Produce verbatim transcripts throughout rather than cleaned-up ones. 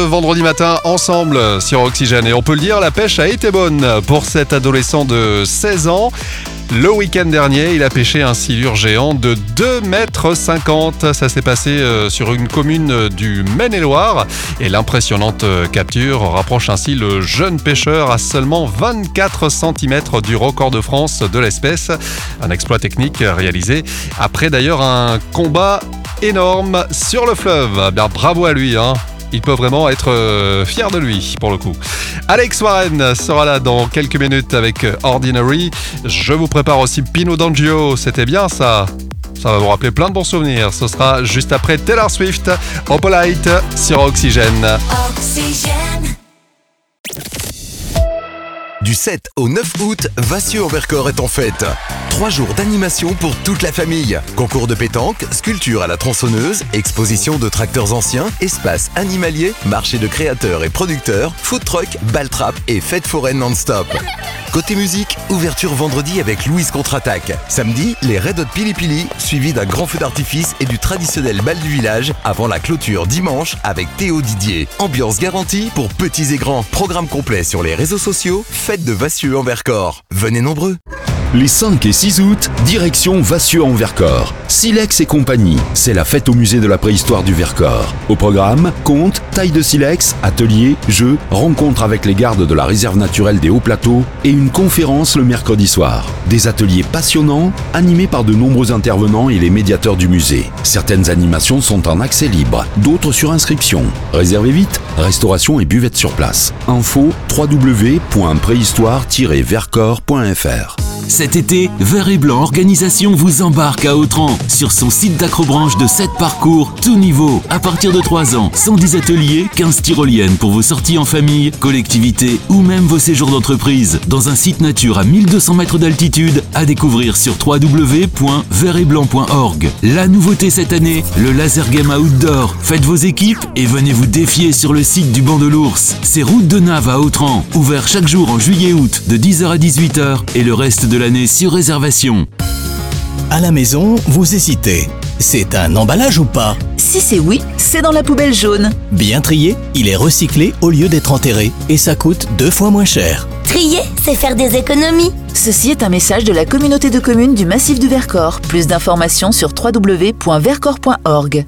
vendredi matin ensemble sur Oxygène. Et on peut le dire, la pêche a été bonne pour cet adolescent de seize ans. Le week-end dernier, il a pêché un silure géant de deux mètres cinquante. Ça s'est passé sur une commune du Maine-et-Loire. Et l'impressionnante capture rapproche ainsi le jeune pêcheur à seulement vingt-quatre centimètres du record de France de l'espèce. Un exploit technique réalisé après d'ailleurs un combat énorme sur le fleuve. Bien, bravo à lui, hein. Il peut vraiment être euh, fier de lui, pour le coup. Alex Warren sera là dans quelques minutes avec Ordinary. Je vous prépare aussi Pino D'Angio. C'était bien ça. Ça va vous rappeler plein de bons souvenirs. Ce sera juste après Taylor Swift, Opalite sur Oxygène. Oxygène. Du sept au neuf août, Vassieux en Vercors est en fête. Trois jours d'animation pour toute la famille. Concours de pétanque, sculpture à la tronçonneuse, exposition de tracteurs anciens, espace animalier, marché de créateurs et producteurs, food truck, ball trap et fête foraine non-stop. Côté musique, ouverture vendredi avec Louise Contre-Attaque. Samedi, les Red Hot Pili Pili, suivi d'un grand feu d'artifice et du traditionnel bal du village avant la clôture dimanche avec Théo Didier. Ambiance garantie pour petits et grands. Programme complet sur les réseaux sociaux, fête de Vassieux en Vercors. Venez nombreux. Les cinq et six août, direction Vassieux en Vercors. Silex et compagnie, c'est la fête au musée de la préhistoire du Vercors. Au programme, contes, taille de silex, ateliers, jeux, rencontres avec les gardes de la réserve naturelle des Hauts Plateaux et une conférence le mercredi soir. Des ateliers passionnants, animés par de nombreux intervenants et les médiateurs du musée. Certaines animations sont en accès libre, d'autres sur inscription. Réservez vite, restauration et buvette sur place. Info w w w point préhistoire tiret vercors point f r. Cet été, Vert et Blanc Organisation vous embarque à Autran sur son site d'acrobranche de sept parcours, tout niveau, à partir de trois ans, cent dix ateliers, quinze tyroliennes pour vos sorties en famille, collectivité ou même vos séjours d'entreprise, dans un site nature à mille deux cents mètres d'altitude, à découvrir sur w w w point vert et blanc point org. La nouveauté cette année, le laser game outdoor. Faites vos équipes et venez vous défier sur le site du Banc de l'Ours. C'est route de Nave à Autran, ouvert chaque jour en juillet-août de dix heures à dix-huit heures et le reste de l'année sur réservation. À la maison, vous hésitez. C'est un emballage ou pas? Si c'est oui, c'est dans la poubelle jaune. Bien trié, il est recyclé au lieu d'être enterré et ça coûte deux fois moins cher. Trier, c'est faire des économies. Ceci est un message de la communauté de communes du Massif du Vercors. Plus d'informations sur w w w point vercors point org.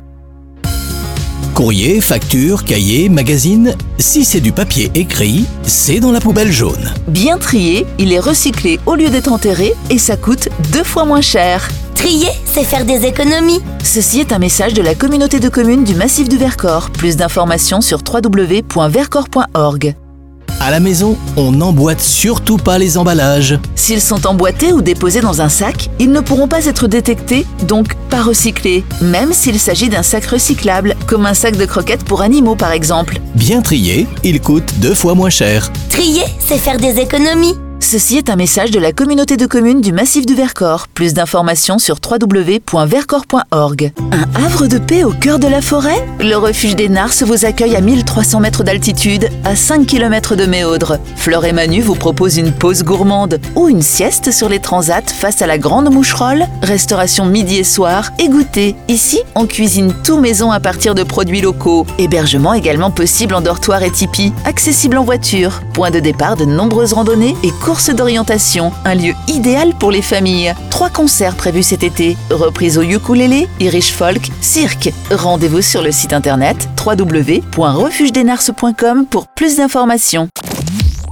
Courrier, facture, cahier, magazine, si c'est du papier écrit, c'est dans la poubelle jaune. Bien trié, il est recyclé au lieu d'être enterré et ça coûte deux fois moins cher. Trier, c'est faire des économies. Ceci est un message de la communauté de communes du Massif du Vercors. Plus d'informations sur w w w point vercors point org. À la maison, on n'emboîte surtout pas les emballages. S'ils sont emboîtés ou déposés dans un sac, ils ne pourront pas être détectés, donc pas recyclés, même s'il s'agit d'un sac recyclable, comme un sac de croquettes pour animaux par exemple. Bien trié, il coûte deux fois moins cher. Trier, c'est faire des économies. Ceci est un message de la communauté de communes du Massif du Vercors. Plus d'informations sur w w w point vercors point org. Un havre de paix au cœur de la forêt? Le refuge des Narces vous accueille à mille trois cents mètres d'altitude, à cinq kilomètres de Méaudre. Fleur et Manu vous proposent une pause gourmande ou une sieste sur les transats face à la Grande Moucherolle, restauration midi et soir et goûter. Ici, on cuisine tout maison à partir de produits locaux. Hébergement également possible en dortoir et tipi, accessible en voiture. Point de départ de nombreuses randonnées et courses d'orientation, un lieu idéal pour les familles. Trois concerts prévus cet été, reprise au ukulélé, Irish folk, cirque. Rendez-vous sur le site internet w w w point refuge des narces point com pour plus d'informations.